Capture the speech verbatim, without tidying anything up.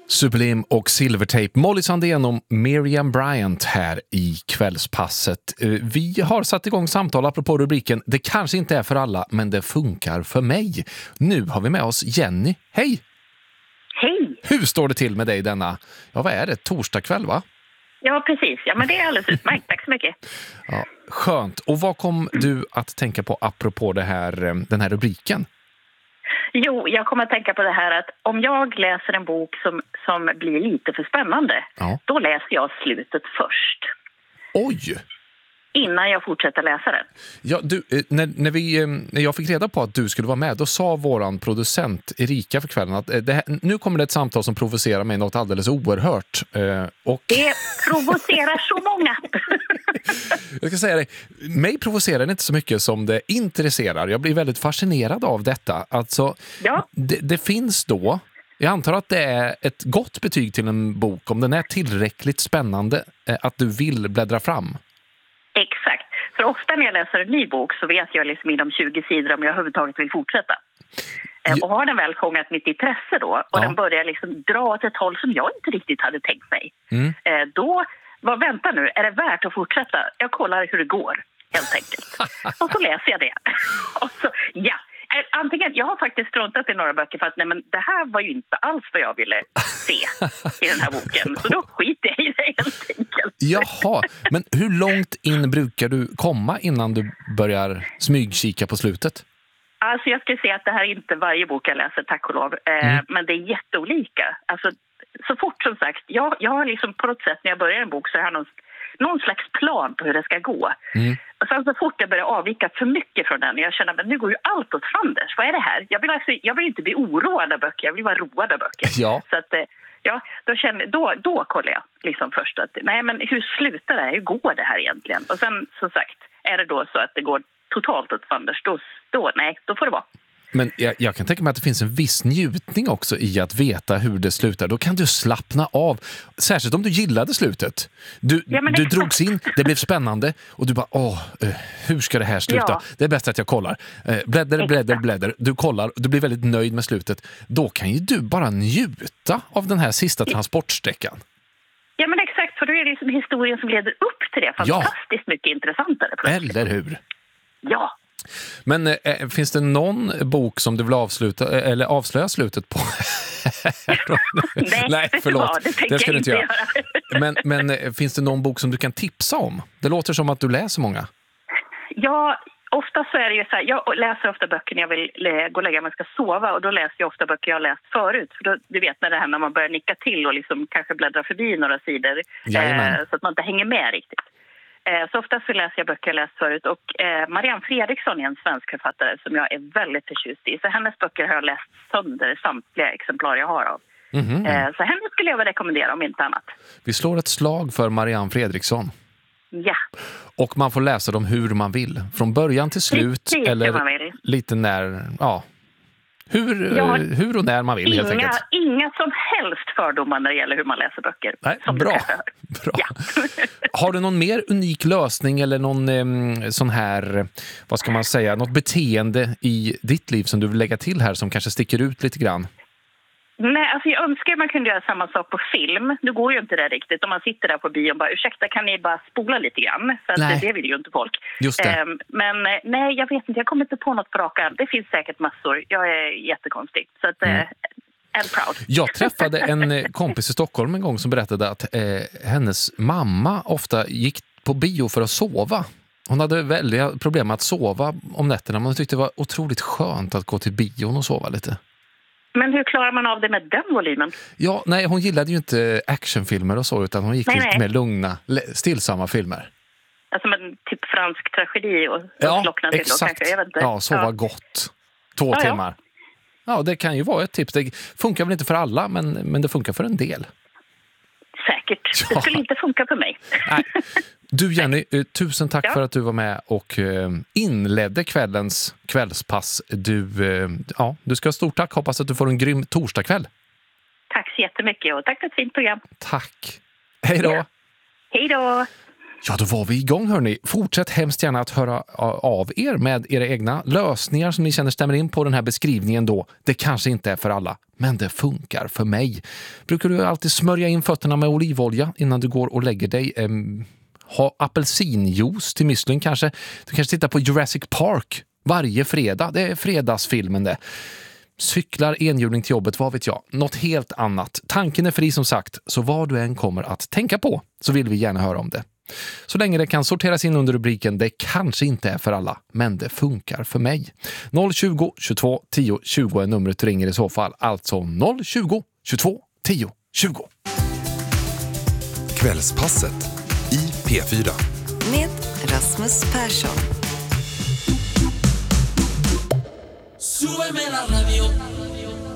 Sublime och Silvertape. Molly Sandén och Miriam Bryant här i kvällspasset. Vi har satt igång samtal apropå rubriken Det kanske inte är för alla, men det funkar för mig. Nu har vi med oss Jenny. Hej! Hej! Hur står det till med dig denna, ja vad är det, torsdag kväll va? Ja, precis. Ja, men det är alldeles utmärkt. Tack så mycket. Ja, skönt. Och vad kom du att tänka på apropå det här, den här rubriken? Jo, jag kommer att tänka på det här att om jag läser en bok som, som blir lite för spännande, Ja. då läser jag slutet först. Oj! Innan jag fortsätter läsa den. Ja, du, när, när, vi, när jag fick reda på att du skulle vara med, då sa våran producent Erika för kvällen att det här, nu kommer det ett samtal som provocerar mig något alldeles oerhört. Och... Det provocerar så många. Jag ska säga det, mig provocerar det inte så mycket som det intresserar. Jag blir väldigt fascinerad av detta. Alltså, Ja. det, det finns då, jag antar att det är ett gott betyg till en bok om den är tillräckligt spännande att du vill bläddra fram. Exakt. För ofta när jag läser en ny bok så vet jag liksom inom tjugo sidor om jag överhuvudtaget vill fortsätta. Eh, Och har den väl fångat mitt intresse då och Ja. den börjar liksom dra åt ett håll som jag inte riktigt hade tänkt mig. Mm. Eh, Då, vad vänta nu, är det värt att fortsätta? Jag kollar hur det går, helt enkelt. Och så läser jag det. Och så, ja. Eh, Antingen, jag har faktiskt struntat i några böcker för att nej, men det här var ju inte alls vad jag ville se i den här boken. Så då skiter jag i det helt enkelt. Jaha, men hur långt in brukar du komma innan du börjar smygkika på slutet? Alltså jag skulle säga att det här är inte varje bok jag läser, tack och lov. Eh, Mm. Men det är jätteolika. Alltså, så fort som sagt, jag, jag har liksom på något sätt när jag börjar en bok så har jag någon, någon slags plan på hur det ska gå. Mm. Och sen så fort jag börjar avvika för mycket från den, jag känner att nu går ju allt åt fanders. Vad är det här? Jag vill, alltså, jag vill inte bli oroad av böcker, jag vill vara road av böcker. Ja. Så att, eh, ja, då, känner, då, då kollar jag liksom först att nej, men hur slutar det här? Hur går det här egentligen? Och sen som sagt, är det då så att det går totalt åt fanders, då, då, nej, då får det vara. Men jag, jag kan tänka mig att det finns en viss njutning också i att veta hur det slutar. Då kan du slappna av. Särskilt om du gillade slutet. Du, Ja, men du exakt. drogs in, det blev spännande och du bara, åh, eh, hur ska det här sluta? Ja. Det är bäst att jag kollar. Eh, bläddar, bläddar, bläddar. Du kollar, du blir väldigt nöjd med slutet. Då kan ju du bara njuta av den här sista transportsträckan. Ja, men exakt, för då är det liksom historien som leder upp till det fantastiskt mycket intressantare. plötsligt. Eller hur? Ja. Men eh, finns det någon bok som du vill avsluta eller avslöja slutet på? Nej, Nej, vet du förlåt. vad, det tänker Det ska jag du inte inte göra. Men, men eh, finns det någon bok som du kan tipsa om? Det låter som att du läser många. Ja, ofta så är det ju så här, jag läser ofta böcker när jag vill lä- gå och lägga mig och ska sova, och då läser jag ofta böcker jag har läst förut. För då, du vet när det här när man börjar nicka till och liksom kanske bläddra förbi några sidor Jajamän. så att man inte hänger med riktigt. Eh, så ofta så läser jag böcker jag läst förut, och eh, Marianne Fredriksson är en svensk författare som jag är väldigt förtjust i. Så hennes böcker har jag läst sönder samtliga exemplar jag har av. Mhm. Eh, så henne skulle jag väl rekommendera om inte annat. Vi slår ett slag för Marianne Fredriksson. Ja, Och man får läsa dem hur man vill. Från början till slut. Precis hur Eller man vill. lite när, ja. Hur, Ja. eh, hur och när man vill helt inga, enkelt. inga som helst fördomar när det gäller hur man läser böcker. Nej, som du bra. kanske hör. bra. Ja. Har du någon mer unik lösning eller någon eh, sån här, vad ska man säga, något beteende i ditt liv som du vill lägga till här som kanske sticker ut lite grann? Nej, alltså jag önskar att man kunde göra samma sak på film. Nu går ju inte det riktigt. Om man sitter där på bio och bara, ursäkta, kan ni bara spola lite grann? För att Nej. det vill ju inte folk. Just det. Ehm, men eh, nej, jag vet inte. Jag kommer inte på något på rak arm. Det finns säkert massor. Jag är jättekonstig. Så att, Mm. eh, I'm proud. Jag träffade en eh, kompis i Stockholm en gång som berättade att eh, hennes mamma ofta gick på bio för att sova. Hon hade väldiga problem med att sova om nätterna, men hon tyckte det var otroligt skönt att gå till bion och sova lite. Men hur klarar man av det med den volymen? Ja, nej, hon gillade ju inte actionfilmer och så, utan hon gick Nej, till nej. mer lugna, le- stillsamma filmer. Alltså med typ fransk tragedi och, och Ja, slockna till. exakt. Och kanske, jag vet inte. Ja, sova Ja. gott. Två Ja, ja. timmar. Ja, det kan ju vara ett tips. Det funkar väl inte för alla, men, men det funkar för en del. Säkert. Ja. Det skulle inte funka för mig. Nej. Du Jenny, eh, tusen tack Ja. för att du var med och eh, inledde kvällens kvällspass. Du, eh, ja, du ska ha stort tack. Hoppas att du får en grym torsdagkväll. Tack så jättemycket och tack för ett fint program. Tack. Hej då. Ja. Hej då! Ja, då var vi igång hörni. Fortsätt hemskt gärna att höra av er med era egna lösningar som ni känner stämmer in på den här beskrivningen då. Det kanske inte är för alla, men det funkar för mig. Brukar du alltid smörja in fötterna med olivolja innan du går och lägger dig? Ehm, ha apelsinjuice till müslin kanske? Du kanske tittar på Jurassic Park varje fredag. Det är fredagsfilmen det. Cyklar enhjuling till jobbet, vad vet jag. Något helt annat. Tanken är fri som sagt, så vad du än kommer att tänka på så vill vi gärna höra om det. Så länge det kan sorteras in under rubriken det kanske inte är för alla, men det funkar för mig. noll tjugo, tjugotvå, tio, tjugo är numret du ringer i så fall. Alltså noll tjugo, tjugotvå, tio, tjugo. Kvällspasset i P fyra. Med Rasmus Persson. Súbeme la radio.